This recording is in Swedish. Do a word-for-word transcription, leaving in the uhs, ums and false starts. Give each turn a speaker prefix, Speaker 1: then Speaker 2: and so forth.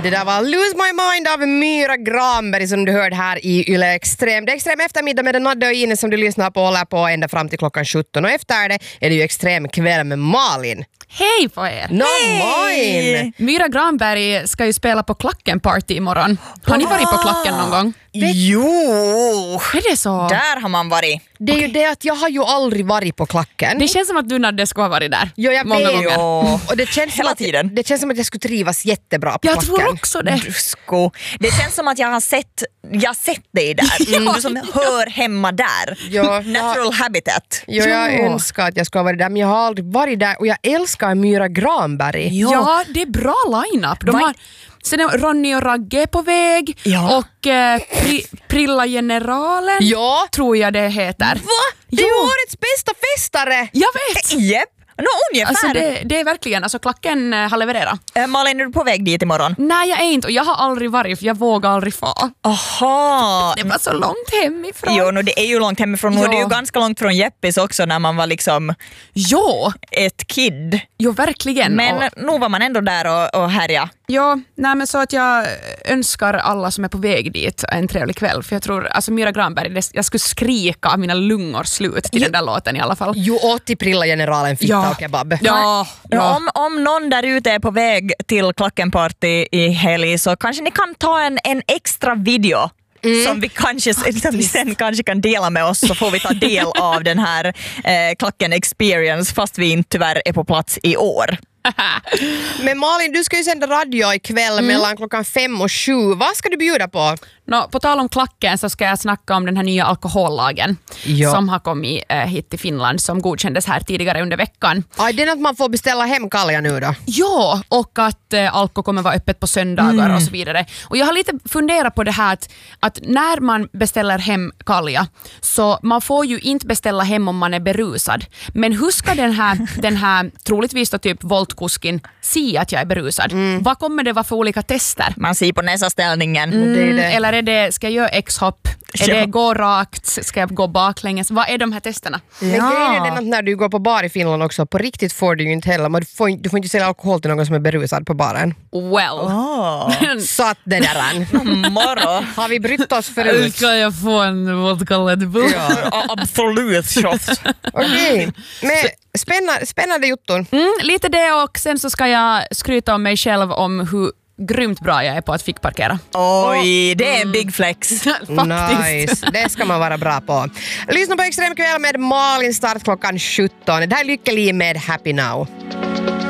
Speaker 1: Det där var Lose My Mind av Myra Granberg som du hörde här i Yle Extrem. Det är Extrem eftermiddag med den Nadde och Ines som du lyssnar på och håller på ända fram till klockan sjutton. Och efter det är det ju Extrem kväll med Malin.
Speaker 2: Hej på er!
Speaker 1: No, Malin!
Speaker 2: Myra Granberg ska ju spela på Klacken Party imorgon. Har ni varit på Klacken någon gång?
Speaker 3: Jo!
Speaker 2: Är det så?
Speaker 3: Där har man varit.
Speaker 1: Det är ju det att jag har ju aldrig varit på Klacken.
Speaker 2: Det känns som att du Nadde ska ha varit där.
Speaker 1: Jo, jag
Speaker 2: många
Speaker 1: vet.
Speaker 2: gånger.
Speaker 3: Jo.
Speaker 1: Och det känns, som
Speaker 3: Hela
Speaker 1: att,
Speaker 3: tiden.
Speaker 1: det känns som att jag skulle trivas jättebra på
Speaker 2: Jag
Speaker 1: Klacken.
Speaker 2: tror också det.
Speaker 3: Dusko. Det känns som att jag har sett, jag har sett dig där. Mm. Du som hör hemma där.
Speaker 1: Ja,
Speaker 3: Natural habitat.
Speaker 1: Jo, jag
Speaker 2: Ja.
Speaker 1: önskar att jag skulle ha varit där, men jag har aldrig varit där. Och jag älskar Myra Granberg.
Speaker 2: Ja, det är bra line-up. De
Speaker 3: Vad-
Speaker 2: har, sen är Ronny och Ragge på väg.
Speaker 3: Ja.
Speaker 2: Och eh, pri, Prilla Generalen,
Speaker 1: Ja.
Speaker 2: tror jag det heter.
Speaker 1: Va? Det är ju årets bästa festare!
Speaker 2: Jag vet!
Speaker 3: Jepp. Nå, ungefär.
Speaker 2: Alltså det, det är verkligen, alltså Klacken eh, har levererat.
Speaker 3: Äh, Malin, är du på väg dit imorgon?
Speaker 2: Nej, jag är inte, och jag har aldrig varit, för jag vågar aldrig få.
Speaker 3: Aha.
Speaker 2: Det var så långt hemifrån.
Speaker 3: Jo, no, det är ju långt hemifrån och
Speaker 2: Ja.
Speaker 3: det är ju ganska långt från Jeppis också när man var liksom
Speaker 2: Jo,
Speaker 3: ett kid.
Speaker 2: jo verkligen.
Speaker 3: Men
Speaker 2: och,
Speaker 3: nu var man ändå där och, och härja.
Speaker 2: ja, nej, men så att jag önskar alla som är på väg dit en trevlig kväll. För jag tror, alltså Myra Granberg, det, jag skulle skrika av mina lungor slut till den där låten i alla fall.
Speaker 1: Jo, åt i Prilla Generalen, fitta
Speaker 2: Ja.
Speaker 1: och kebab.
Speaker 2: Ja, ja.
Speaker 3: Om, om någon där ute är på väg till Klackenparty i helg så kanske ni kan ta en, en extra video som vi kanske som vi sen kanske kan dela med oss, så får vi ta del av den här eh, Klacken experience fast vi inte tyvärr är på plats i år.
Speaker 1: Men Malin, du ska ju sända radio ikväll mellan klockan fem och sju. Vad ska du bjuda på?
Speaker 2: Nå, på tal om Klacken så ska jag snacka om den här nya alkohollagen
Speaker 1: Ja.
Speaker 2: som har kommit eh, hit till Finland, som godkändes här tidigare under veckan.
Speaker 1: Aj, det är att man får beställa hem kalja nu då.
Speaker 2: Ja, och att eh, Alko kommer vara öppet på söndagar och så vidare. Och jag har lite funderat på det här att, att när man beställer hem kalja så man får ju inte beställa hem om man är berusad. Men hur ska den här, den här troligtvis då typ voltkuskin se att jag är berusad? Vad kommer det vara för olika tester?
Speaker 3: Man ser på näsaställningen.
Speaker 1: Det är
Speaker 2: Mm,
Speaker 1: det.
Speaker 2: eller är det, ska jag göra X-hopp? Är
Speaker 3: Ja.
Speaker 2: det gå rakt? Ska jag gå baklänges? Vad är de här testerna?
Speaker 1: Men grejen är den att när du går på bar i Finland också, på riktigt får du ju inte heller, men du får, inte- du får inte sälja alkohol till någon som är berusad på baren.
Speaker 2: Well.
Speaker 3: Oh.
Speaker 1: Så att det där an.
Speaker 3: Morgon.
Speaker 1: Har vi brytt oss förut?
Speaker 2: Ska jag få en vodka Red Bull?
Speaker 1: Ja.
Speaker 3: Absolut shot.
Speaker 1: Okej, men spännande, spännande jutton.
Speaker 2: Mm, lite det, och sen så ska jag skryta om mig själv om hur grymt bra jag är på att fickparkera.
Speaker 3: Oj, det är en big flex.
Speaker 2: Faktiskt.
Speaker 1: Nice, det ska man vara bra på. Lyssna på Extrem kväll med Malin, start klockan sjutton. Det här är Lykke Li med Happy Now.